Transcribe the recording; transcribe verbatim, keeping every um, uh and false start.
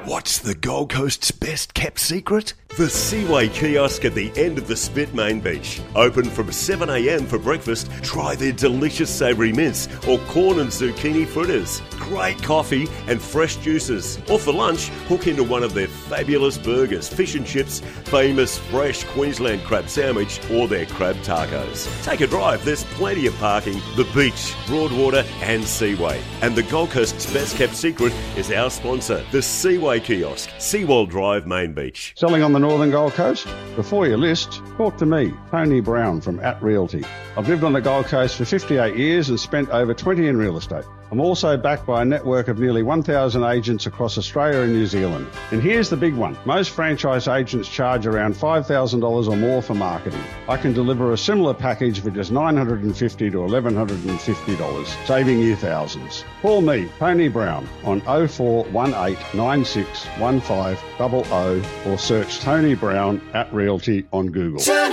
What's the Gold Coast's best kept secret? The Seaway Kiosk at the end of the Spit Main Beach. Open from seven a m for breakfast. Try their delicious savoury mince or corn and zucchini fritters. Great coffee and fresh juices. Or for lunch, hook into one of their fabulous burgers, fish and chips, famous fresh Queensland crab sandwich or their crab tacos. Take a drive, there's plenty of parking, the beach, Broadwater and Seaway. And the Gold Coast's best kept secret is our sponsor, the Seaway Kiosk, Seawold Drive, Main Beach. Selling on the Northern Gold Coast? Before you list, talk to me, Tony Brown from At Realty. I've lived on the Gold Coast for fifty-eight years and spent over twenty in real estate. I'm also backed by a network of nearly one thousand agents across Australia and New Zealand. And here's the big one. Most franchise agents charge around five thousand dollars or more for marketing. I can deliver a similar package for just nine hundred fifty dollars to eleven hundred fifty dollars, saving you thousands. Call me, Tony Brown, on oh four one eight nine six one five zero zero or search Tony Brown at Realty on Google. Turn